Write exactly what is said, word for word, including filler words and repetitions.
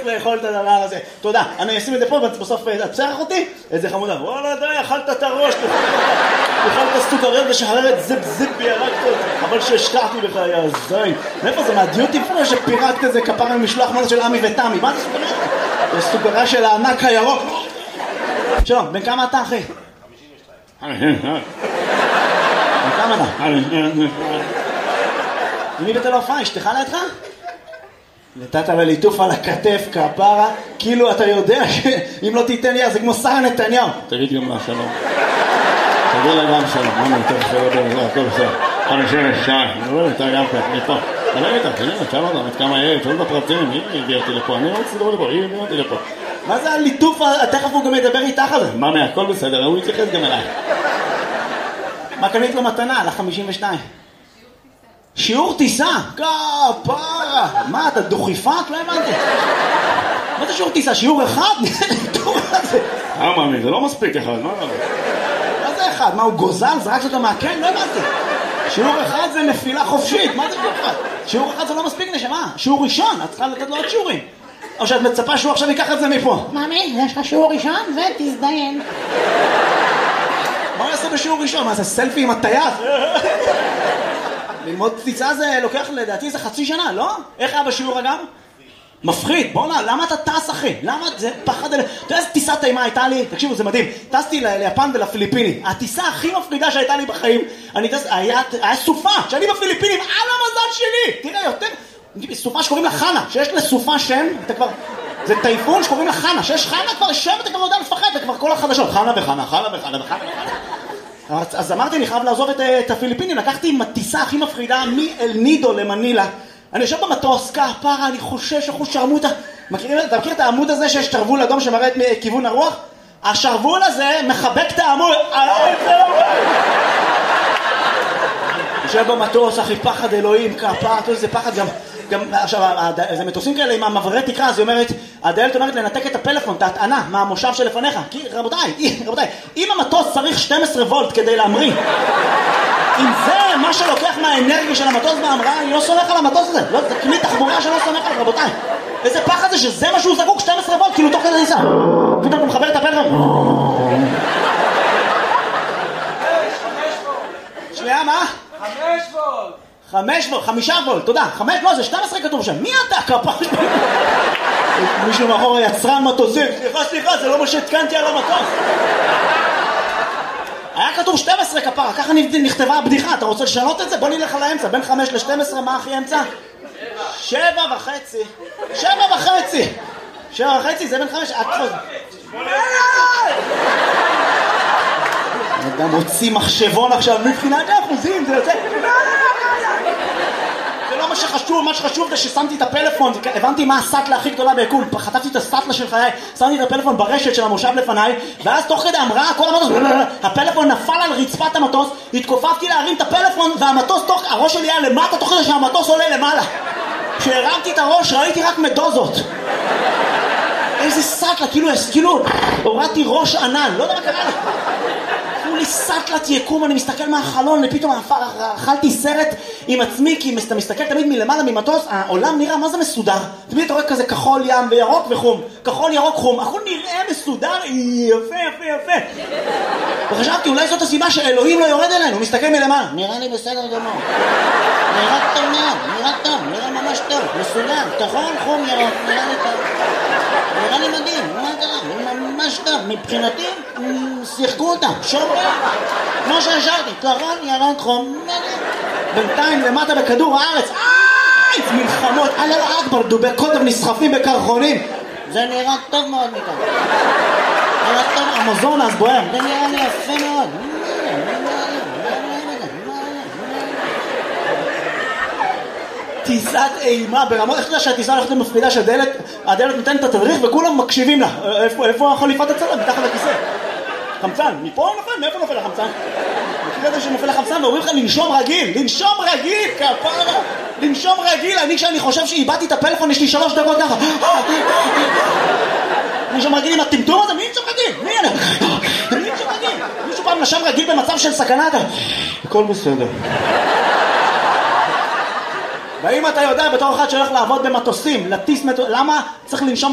לאכול את הדבר הזה. תודה, אני אשים את זה פה, בסוף תצרח אותי, איזה חמודה. וואלה, די, אכלת את הראש, אכלת סוכריות ושחררת זיפ זיפ בירקת, אבל שהשקעתי בך, יא זין. מאיפה זה, מהדיוטי פרי שפירקת איזה כפרה ממשלוח מנה של עמי ותמי? מה זה סוכריה? זה סוכריה של הענק הירוק. שלום, בן כמה אתה, אחי? בן כמה אתה? מי בתל אופן, אשתך לידך? נתת לליטוף על הכתף, כפרה, כאילו אתה יודע שאם לא תיתן לי, זה כמו שר נתניהו. תגיד גם לה שלום. תגיד לה גם שלום. מה נתן לך, הכל בסדר. חמישים ושתיים, אני אומר איתה גם כך, אני פה. אני אומר איתה, תגיד לה, תשאל אותה, עד כמה יהיה, תשאל את הפרטים, היא הביאה אותי לפה, אני רוצה לדבר לפה, היא הביאה אותי לפה. מה זה הליטוף, תכף הוא גם ידבר איתך על זה? מה, הכל בסדר, הוא יתייחס גם אליי. מה קנית לו מתנה על ה-חמישים ושתיים? שיעור טיסה? כפרה! מה, אתה דוכיפת? לא הבנתי. מה זה שיעור טיסה? שיעור אחד? אה, מאמי, זה לא מספיק אחד, מה זה? מה זה אחד? מה, הוא גוזל? זרקת אותו מהקן? לא הבנתי. שיעור אחד זה נפילה חופשית. מה זה שיעור אחד? שיעור אחד זה לא מספיק, נשמה. שיעור ראשון, את צריכה לתת לו עוד שיעורים. או שאת מצפה שהוא עכשיו ייקח את זה מפה. מאמי, יש לך שיעור ראשון ותזדיין. מה הוא יעשה בשיעור ראשון? מה זה, סלפי עם הטייס? ללמוד טיסה זה לוקח לדעתי זה חצי שנה, לא? איך היה בשיעור אגב? מפחיד, בוא נה, למה אתה טס אחי? למה זה פחד? אתה יודע איזה טיסה טעימה הייתה לי? תקשיבו, זה מדהים. טסתי ליפן ולפיליפיני. הטיסה הכי מפחידה שהייתה לי בחיים, אני טס, היה, היה סופה, שאני בפיליפינים, על המזל שלי! תראה, יותר, סופה שקוראים לה חנה, שיש לסופה שם, אתה כבר, זה טייפון שקוראים לה חנה, שיש חנה כבר שם, אתה כבר יודע לפחד, זה כבר כל החדשות, חנה וחנה, חנה וחנה וחנה וחנה. אז אמרתי, אני חייב לעזוב את, את הפיליפינים, לקחתי עם הטיסה הכי מפחידה מאל נידו למנילה. אני יושב במטוס, כפרה, אני חושש, אחוז שרמוטה. מכירים, אתה מכיר את העמוד הזה שיש שרוול אדום שמראה את כיוון הרוח? השרוול הזה מחבק את העמוד. יושב במטוס, אחי, פחד אלוהים, כפרה, זה פחד גם... גם עכשיו, זה מטוסים כאלה עם המעברי תקרה, אז היא אומרת, הדיילת אומרת לנתק את הפלאפון, את ההטענה, מהמושב שלפניך. כי רבותיי, רבותיי, אם המטוס צריך שתים עשרה וולט כדי להמריא, אם זה מה שלוקח מהאנרגיה של המטוס בהמראה, אני לא סומך על המטוס הזה. לא, זה כלי תחבורה שלא סומך על, רבותיי. איזה פחד זה שזה מה שהוא זקוק, שתים עשרה וולט, כאילו תוך כדי ניסה. פתאום הוא מחבר את הפלאפון. שנייה, מה? חמש וולט. חמש וולט, חמישה וולט, תודה. חמש, לא, זה שתים עשרה כתוב שם. מי אתה, כפרה? מישהו מאחור יצרן מטוסים. סליחה, סליחה, זה לא מה שהתקנתי על המטוס. היה כתוב שתים עשרה כפרה, ככה נכתבה הבדיחה. אתה רוצה לשנות את זה? בוא נלך על האמצע. בין חמש ל-שתים עשרה, מה הכי אמצע? שבע וחצי. שבע וחצי. שבע וחצי, זה בין חמש. אתה מוציא מחשבון עכשיו, מבחינת האחוזים, זה יוצא... זה לא מה שחשוב, מה שחשוב זה ששמתי את הפלאפון, הבנתי מה הסטלה הכי גדולה ביקום, חטפתי את הסטלה של חיי, שמתי את הפלאפון ברשת של המושב לפניי, ואז תוך כדי המראה, כל המטוס, הפלאפון נפל על רצפת המטוס, התכופפתי להרים את הפלאפון, והמטוס תוך, הראש שלי היה למטה, תוך כדי שהמטוס עולה למעלה. כשהרמתי את הראש, ראיתי רק מדוזות. איזה סטלה, כאילו, כאילו, הורדתי ראש ענן, לא יודע מה קרה לי. תנו לי סטלת יקום, אני מסתכל מהחלון, ופתאום אכלתי סרט עם עצמי, כי אתה מסתכל תמיד מלמעלה ממטוס, העולם נראה מה זה מסודר. תמיד אתה רואה כזה כחול ים וירוק וחום, כחול ירוק חום, הכל נראה מסודר, יפה יפה יפה. וחשבתי, אולי זאת הסיבה שאלוהים לא יורד אלינו, הוא מסתכל מלמעלה. נראה לי בסדר גמור. נראה טוב מאוד, נראה טוב, נראה ממש טוב, מסודר, כחול, חום, ירוק, נראה לי טוב. נראה לי מדהים, מה קרה? ממש טוב, מבחינתי, שיחקו אותה, שומרים, כמו שהשארתי, כחול, ירוק, חום, בינתיים למטה בכדור הארץ, איי, מלחמות, אללה אכבר, דובי קוטב נסחפים בקרחונים, זה נראה טוב מאוד מכאן. נראה טוב, אמזונס בוער, זה נראה לי יפה מאוד. טיסת אימה ברמות, איך אתה שהטיסה הולכת למפחידה שהדלת, הדלת נותנת את התדריך וכולם מקשיבים לה. איפה, איפה החליפת הצלם? מתחת לכיסא. חמצן, מפה הוא נופל? מאיפה נופל החמצן? מכיר את זה שנופל החמצן ואומרים לך לנשום רגיל, לנשום רגיל, כפרה, לנשום רגיל. אני כשאני חושב שאיבדתי את הפלאפון, יש לי שלוש דקות ככה. לנשום רגיל עם הטמטום הזה, מי נשום רגיל? מי אני? מי נשום רגיל? מישהו פעם נשם רגיל במצב של סכנה? הכל בסדר. ואם אתה יודע בתור אחד שהולך לעבוד במטוסים, לטיס מטוס, למה צריך לנשום